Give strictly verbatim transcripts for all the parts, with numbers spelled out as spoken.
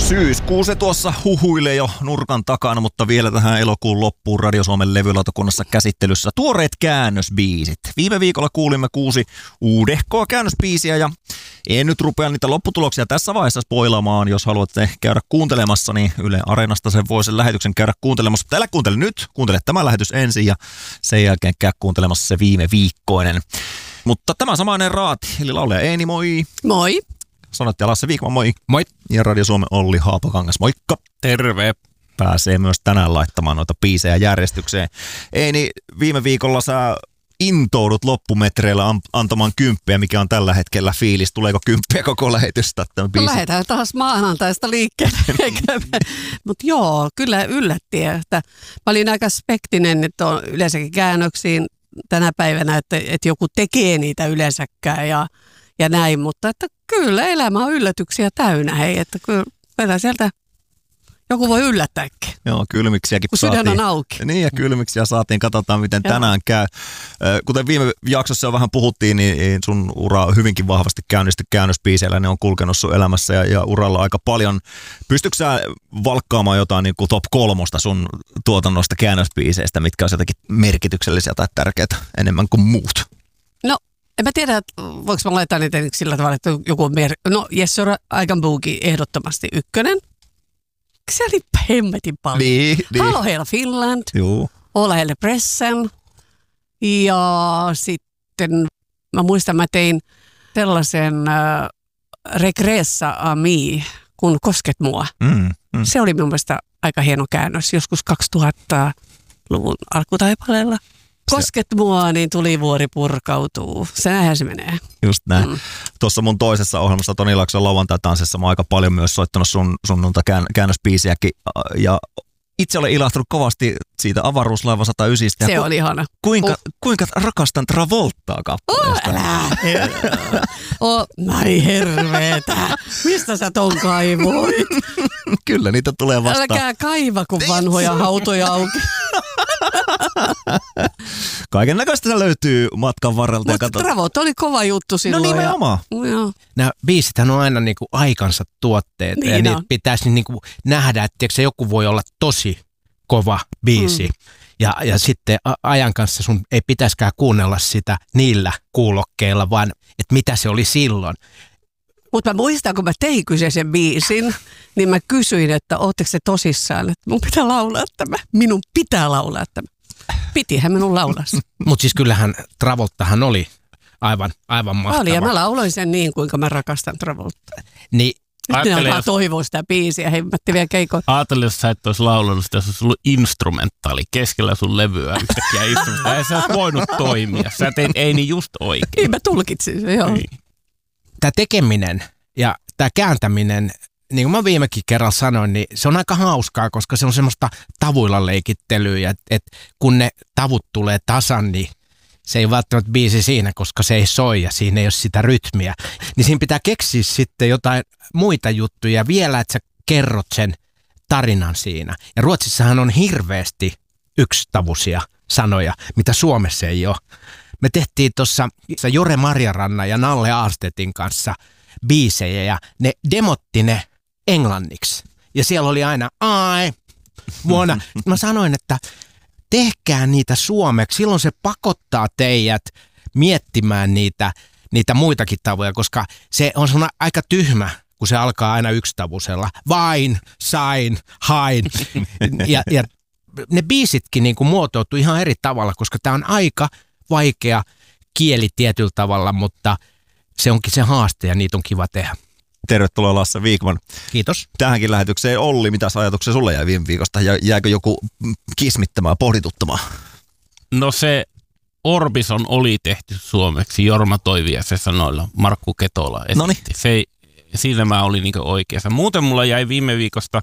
Syyskuu se tuossa huhuilee jo nurkan takana, mutta vielä tähän elokuun loppuun Radio Suomen levylautakunnassa käsittelyssä tuoreet käännösbiisit. Viime viikolla kuulimme kuusi uudehkoa käännösbiisiä ja en nyt rupea niitä lopputuloksia tässä vaiheessa spoilaamaan. Jos haluatte käydä kuuntelemassa, niin Yle Areenasta sen voi sen lähetyksen käydä kuuntelemassa. Mutta älä kuuntele nyt, kuuntele tämä lähetys ensin ja sen jälkeen käy kuuntelemassa se viime viikkoinen. Mutta tämä samainen raati, eli laulaja Eeni, moi. Moi. Sanoitte Lasse Viikman, moi. Moi. Ja Radio Suomen Olli Haapakangas, moikka. Terve. Pääsee myös tänään laittamaan noita biisejä järjestykseen. Eini, viime viikolla sä intoudut loppumetreillä antamaan kymppiä, mikä on tällä hetkellä fiilis. Tuleeko kymppiä koko lähetystä? No lähdetään taas maanantaista liikkeelle. Mutta joo, kyllä yllätti. Että mä olin aika spektinen, että on yleensäkin käännöksiin tänä päivänä, että, että joku tekee niitä yleensäkään ja, ja näin. Mutta että kyllä elämä on yllätyksiä täynnä, hei, että kyllä sieltä joku voi yllättääkin. Joo, kylmiksiäkin kun saatiin. Sydän on auki. Niin, ja kylmiksiä saatiin. Katsotaan, miten Joo. tänään käy. Kuten viime jaksossa jo vähän puhuttiin, niin sun ura on hyvinkin vahvasti käynnisty käännösbiiseillä. Ne on kulkenut sun elämässä ja, ja uralla aika paljon. Pystytkö sä valkkaamaan jotain niin kuin top kolmosta sun tuotannosta käännösbiiseistä, mitkä on jotenkin merkityksellisiä tai tärkeitä enemmän kuin muut? No, en mä tiedä, että voiko mä laittaa niitä sillä tavalla, että joku on mer- No, Yes Sir, I Can Boogie ehdottomasti ykkönen. Se oli hemmetin paljon. Niin, niin. Halo Hela Finland, Juu. Olla Helle Pressen ja sitten mä muistan, mä tein sellaisen äh, Regressa a me, kun Kosket mua. Mm, mm. Se oli mun mielestä aika hieno käännös, joskus kaksituhattaluvun alkutaipaleella. Kosket mua, niin tuli vuori purkautuu. Se näinhän se menee. Just näin. Mm. Tuossa mun toisessa ohjelmassa Toni Laakson lauantai-tanssissa mä oon aika paljon myös soittanut sun, sun noita kään, käännösbiisiäkin. Ja itse olen ilahtunut kovasti siitä Avaruuslaiva sata yhdeksän. Se ku, oli ihana. Kuinka, uh. kuinka rakastan Travoltaa kappaleesta? Oh, älä oh, näin herveetä. Mistä sä ton kaivoit? Kyllä, niitä tulee vastaan. Älkää kaiva, kun vanhoja hautoja auki. Kaiken näköistä löytyy matkan varrelta. Mutta Travolta oli kova juttu silloin. No nimenomaan. Ja, nämä biisithän on aina niinku aikansa tuotteet. Niin ja on. niitä pitäisi niinku nähdä, että tiiäksä, joku voi olla tosi kova biisi. Mm. Ja, ja sitten ajan kanssa sun ei pitäisikään kuunnella sitä niillä kuulokkeilla, vaan että mitä se oli silloin. Mutta mä muistan, kun mä tein kyseisen biisin, niin mä kysyin, että ootteko se tosissaan, että mun pitää laulaa tämä. Minun pitää laulaa tämä. Pitihän minun laulaa. Mutta siis kyllähän Travoltahan oli aivan, aivan mahtava. Oli, ja mä lauloin sen niin, kuinka mä rakastan Travoltaa. Niin. Nyt ne alkaa toivoa sitä biisiä, hemmätti vielä keikon. Ajattelin, jos sä et olisi laulanut sitä, jos olisi ollut instrumentaali keskellä sun levyä yhtäkkiä instrumentaali. Ei sä olisi voinut toimia. Sä teit ei niin just oikein. Niin mä tulkitsin se, joo. Niin. Tämä tekeminen ja tämä kääntäminen, niin kuin mä viimekin kerran sanoin, niin se on aika hauskaa, koska se on semmoista tavuilla leikittelyä, että et kun ne tavut tulee tasan, niin se ei välttämättä biisi siinä, koska se ei soi ja siinä ei ole sitä rytmiä. Niin siinä pitää keksiä sitten jotain muita juttuja vielä, että sä kerrot sen tarinan siinä. Ja Ruotsissahan on hirveästi yksitavuisia sanoja, mitä Suomessa ei ole. Me tehtiin tuossa Jore Marjarannan ja Nalle Aastetin kanssa biisejä ja ne demotti ne englanniksi. Ja siellä oli aina I wanna. Mä sanoin, että tehkää niitä suomeksi. Silloin se pakottaa teidät miettimään niitä, niitä muitakin tavoja, koska se on semmoinen aika tyhmä, kun se alkaa aina yksitavusella. Vain, sain, hain. Ja, ja ne biisitkin niin kuin muotoutuu ihan eri tavalla, koska tämä on aika vaikea kieli tietyllä tavalla, mutta se onkin se haaste ja niitä on kiva tehdä. Tervetuloa Lasse Viikman. Kiitos. Tähänkin lähetykseen. Olli, mitäs ajatuksia sulle jäi viime viikosta? Jääkö joku kismittämään, pohdituttamaan? No se Orbison oli tehty suomeksi Jorma Toiviaisen sanoilla. Markku Ketola esitti. Se, siinä mä olin niin oikeassa. Muuten mulla jäi viime viikosta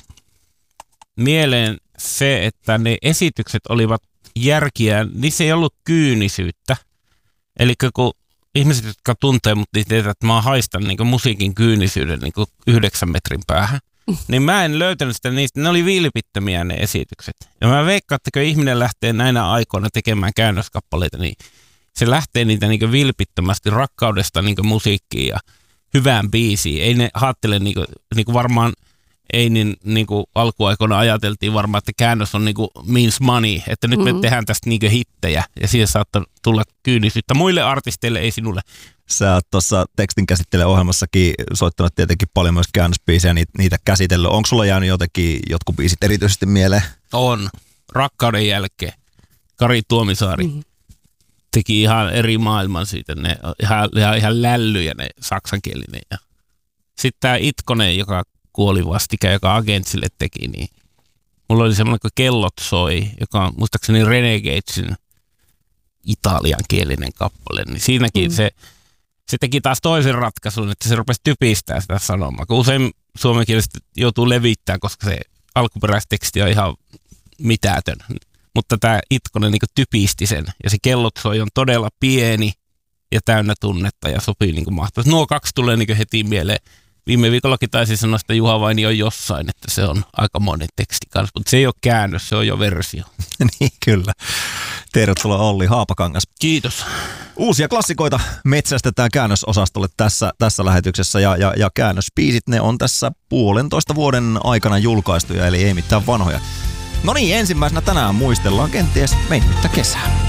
mieleen se, että ne esitykset olivat järkiä, niissä ei ollut kyynisyyttä. Eli kun ihmiset, jotka tuntee mut, niin tietää, että mä haistan niin musiikin kyynisyyden niin yhdeksän metrin päähän. Niin mä en löytänyt sitä niistä. Ne oli vilpittömiä ne esitykset. Ja mä veikkaan, että kun ihminen lähtee näinä aikoina tekemään käännöskappaleita, niin se lähtee niitä niin vilpittömästi rakkaudesta niin musiikkiin ja hyvään biisiin. Ei ne haattele niin kuin, niin kuin varmaan ei niin, niin kuin alkuaikoina ajateltiin varmaan, että käännös on niin kuin means money, että nyt mm-hmm. me tehdään tästä niin kuin hittejä ja siihen saattaa tulla kyynisyyttä. Muille artisteille, ei sinulle. Sä oot tuossa tekstin käsittelyohjelmassakin soittanut tietenkin paljon myös käännösbiisejä, niitä, niitä käsitellyt. Onko sulla jäänyt jotenkin jotkut biisit erityisesti mieleen? On. Rakkauden jälkeen. Kari Tuomisaari mm-hmm. teki ihan eri maailman siitä. Ne ihan, ihan, ihan lällyjä ne saksankielinen. Sitten tämä Itkonen, joka kuoli vastikään, joka Agentsille teki, niin mulla oli semmoinen kuin Kellot soi, joka on muistaakseni Renegadesin italiankielinen kappale, niin siinäkin mm. se, se teki taas toisen ratkaisun, että se rupesi typistämään sitä sanomaa, kun usein suomenkielistä joutuu levittämään, koska se alkuperäisteksti on ihan mitätön, mutta tämä Itkonen niin kuin typisti sen, ja se Kellot soi on todella pieni ja täynnä tunnetta ja sopii niin kuin mahtavasti. Nuo kaksi tulee niin kuin heti mieleen. Viime viikollakin taisi sanoa, että Juha Vaini on jossain, että se on aika monen teksti kanssa, mutta se ei ole käännös, se on jo versio. Niin, kyllä. Tervetuloa Olli Haapakangas. Kiitos. Uusia klassikoita metsästetään käännösosastolle tässä, tässä lähetyksessä ja, ja, ja käännösbiisit, ne on tässä puolentoista vuoden aikana julkaistuja, eli ei mitään vanhoja. No niin, ensimmäisenä tänään muistellaan kenties mennyttä kesää.